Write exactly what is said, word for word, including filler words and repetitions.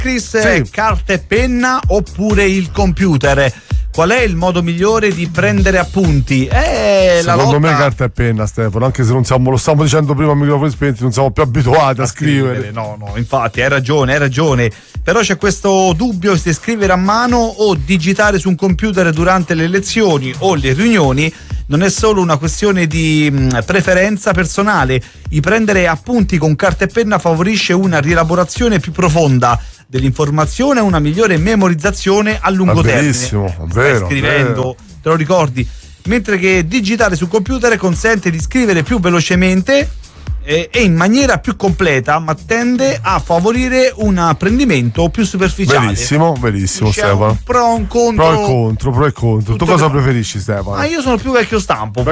Chris, Sì. carta e penna oppure il computer? Qual è il modo migliore di prendere appunti? Eh, la Secondo lotta... me carta e penna, Stefano, anche se non siamo, lo stiamo dicendo prima a microfoni spenti, non siamo più abituati a, a scrivere. scrivere. No, no, infatti hai ragione, hai ragione. Però c'è questo dubbio se scrivere a mano o digitare su un computer durante le lezioni o le riunioni. Non è solo una questione di mh, preferenza personale. Il prendere appunti con carta e penna favorisce una rielaborazione più profonda dell'informazione e una migliore memorizzazione a lungo ah, termine. Benissimo, Stai vero, scrivendo, vero. te lo ricordi? Mentre che digitare sul computer consente di scrivere più velocemente e in maniera più completa, ma tende a favorire un apprendimento più superficiale. Benissimo, benissimo, C'è Stefano. un pro e un contro. Pro e contro, pro e contro. Tu cosa preferisci, Stefano? Ma io sono più vecchio stampo.